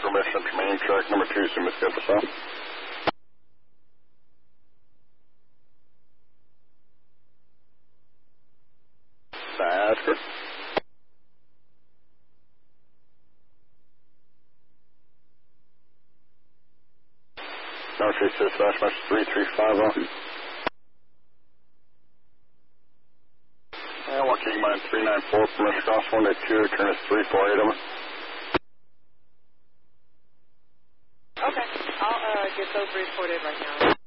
permission to main track number 2, Sumi schedule south. That's good. Number 3 says flash message 3350. And one King Mine 394, permission cross 182, turn is 348 over. Okay, I'll get those reported right now.